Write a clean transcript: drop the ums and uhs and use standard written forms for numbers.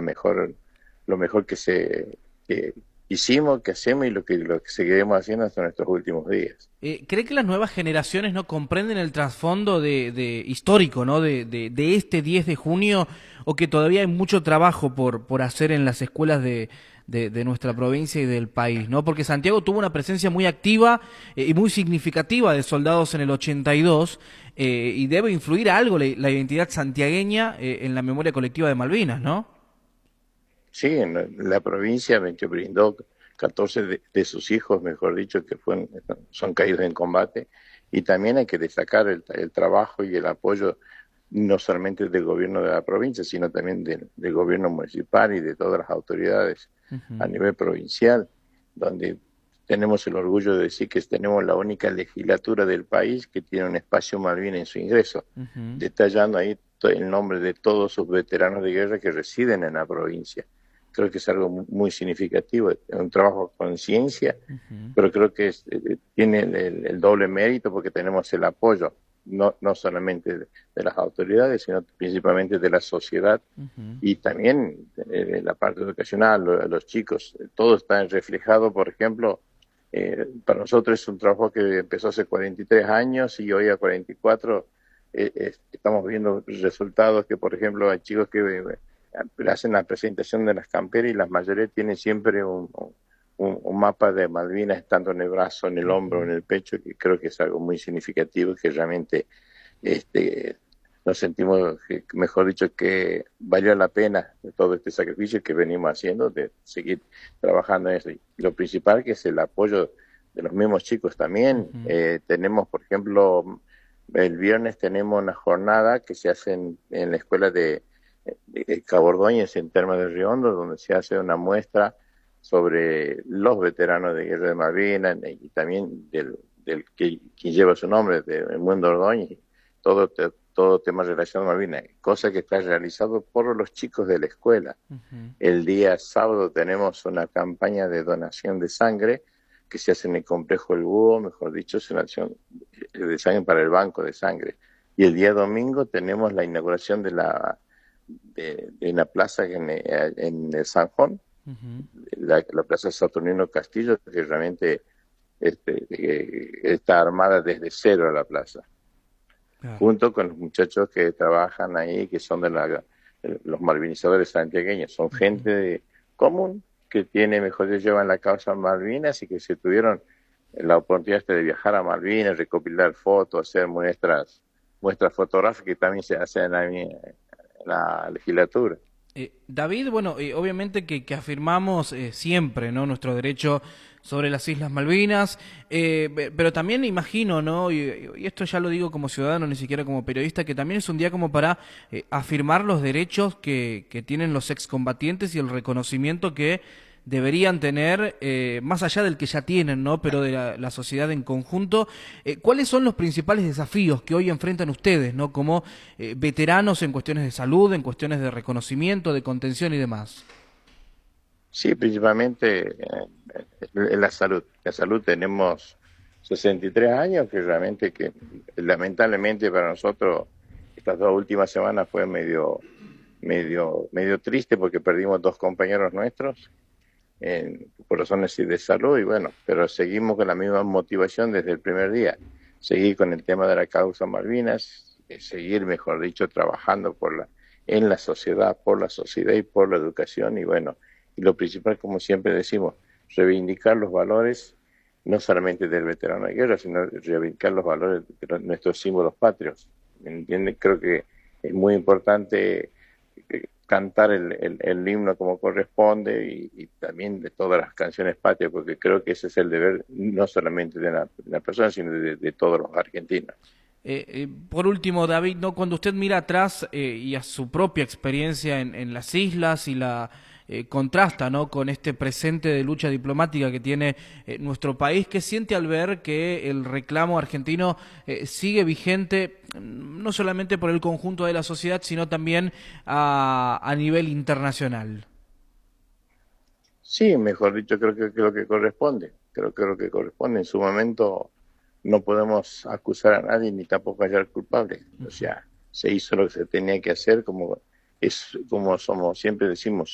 lo mejor que hicimos, que hacemos y lo que seguiremos haciendo hasta nuestros últimos días. ¿Cree que las nuevas generaciones no comprenden el trasfondo histórico, ¿no? De este 10 de junio, o que todavía hay mucho trabajo por hacer en las escuelas de nuestra provincia y del país, ¿no? Porque Santiago tuvo una presencia muy activa y muy significativa de soldados en el 82, y debe influir algo la identidad santiagueña en la memoria colectiva de Malvinas, ¿no? Sí, en la provincia que brindó 14 de sus hijos, mejor dicho, son caídos en combate, y también hay que destacar el trabajo y el apoyo no solamente del gobierno de la provincia, sino también del gobierno municipal y de todas las autoridades a Ujú, nivel provincial, donde tenemos el orgullo de decir que tenemos la única legislatura del país que tiene un espacio Malvinas en su ingreso, ujú, detallando ahí el nombre de todos sus veteranos de guerra que residen en la provincia. Creo que es algo muy significativo, es un trabajo a conciencia, ujú. pero creo que tiene el doble mérito porque tenemos el apoyo, no solamente de las autoridades, sino principalmente de la sociedad Ujú. y también la parte educacional, los chicos. Todo está reflejado, por ejemplo, para nosotros es un trabajo que empezó hace 43 años y hoy a 44 estamos viendo resultados que, por ejemplo, hay chicos que hacen la presentación de las camperas y la mayoría tienen siempre un mapa de Malvinas, tanto en el brazo, en el hombro, en Ujú. el pecho, que creo que es algo muy significativo y que realmente este, nos sentimos, mejor dicho, que valió la pena de todo este sacrificio que venimos haciendo, de seguir trabajando en eso. Y lo principal que es el apoyo de los mismos chicos también. Ujú. Tenemos, por ejemplo, el viernes tenemos una jornada que se hace en la escuela de Cabo Ordóñez, en Termas de Riondo, donde se hace una muestra sobre los veteranos de Guerra de Malvinas y también del quien lleva su nombre, de Edmundo Ordóñez, todo tema relacionado a Malvinas, cosa que está realizado por los chicos de la escuela. Ujú. El día sábado tenemos una campaña de donación de sangre que se hace en el complejo El Búho, mejor dicho, es una acción de sangre para el banco de sangre. Y el día domingo tenemos la inauguración de una plaza en el Sanjón, Ujú. la plaza Saturnino Castillo, que realmente está armada desde cero la plaza, Claro. junto con los muchachos que trabajan ahí, que son los malvinizadores santiagueños. Son Ujú. gente común que tiene, mejor dicho, llevan la causa Malvinas y que se tuvieron la oportunidad de viajar a Malvinas, recopilar fotos, hacer muestras fotográficas que también se hacen en la legislatura. David, bueno, obviamente que afirmamos siempre, ¿no? Nuestro derecho sobre las Islas Malvinas, pero también imagino, ¿no? Y esto ya lo digo como ciudadano, ni siquiera como periodista, que también es un día como para afirmar los derechos que tienen los excombatientes y el reconocimiento que deberían tener, más allá del que ya tienen, ¿no? Pero de la sociedad en conjunto. ¿Cuáles son los principales desafíos que hoy enfrentan ustedes, ¿no? Como veteranos en cuestiones de salud, en cuestiones de reconocimiento, de contención y demás? Sí, principalmente en la salud. La salud tenemos 63 años, que realmente que lamentablemente para nosotros estas dos últimas semanas fue medio triste porque perdimos dos compañeros nuestros por razones sí de salud y bueno, pero seguimos con la misma motivación desde el primer día. Seguir con el tema de la causa Malvinas, seguir, mejor dicho, trabajando en la sociedad, por la sociedad y por la educación y bueno, y lo principal, como siempre decimos, reivindicar los valores no solamente del veterano de guerra, sino reivindicar los valores de nuestros símbolos patrios. ¿Me entiendes? Creo que es muy importante cantar el himno como corresponde y también de todas las canciones patrias, porque creo que ese es el deber no solamente de la persona, sino de todos los argentinos. Por último, David, ¿no? Cuando usted mira atrás y a su propia experiencia en las islas y la contrasta, ¿no? Con este presente de lucha diplomática que tiene nuestro país, ¿qué siente al ver que el reclamo argentino sigue vigente, no solamente por el conjunto de la sociedad, sino también a nivel internacional? Sí, mejor dicho, creo que lo que corresponde. Creo que lo que corresponde en su momento no podemos acusar a nadie ni tampoco hallar culpables. O Ujú. sea, se hizo lo que se tenía que hacer, como somos, siempre decimos,